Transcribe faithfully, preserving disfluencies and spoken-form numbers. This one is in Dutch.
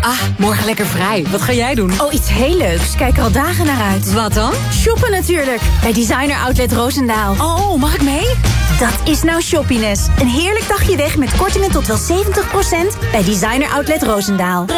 Ah, morgen lekker vrij. Wat ga jij doen? Oh, iets heel leuks. Kijk er al dagen naar uit. Wat dan? Shoppen natuurlijk. Bij Designer Outlet Roosendaal. Oh, mag ik mee? Dat is nou shoppiness. Een heerlijk dagje weg met kortingen tot wel zeventig procent bij Designer Outlet Roosendaal.